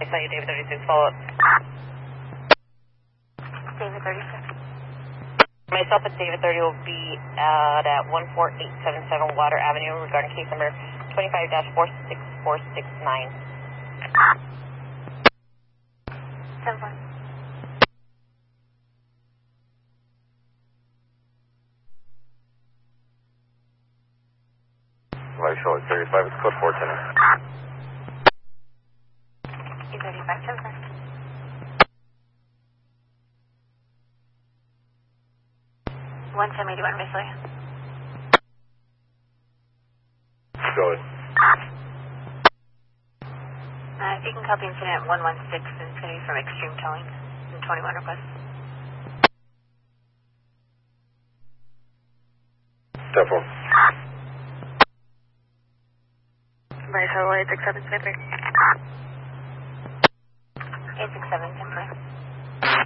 assign you David 36, follow up. David 36. Myself and David 30 will be out at 14877 Water Avenue regarding case number 25-46469. 10-1. Light show at 35, it's code 410. 835, 10-1. One 1081, Missouri. Go ahead. If you can copy incident 116 Infinity from Extreme Towing and 21 request. Temple. Vice Highway 867 Symphony. 867 Symphony.